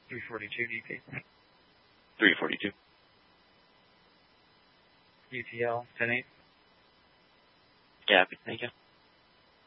342 DP. 342. UTL 10-8. Copy. Thank you.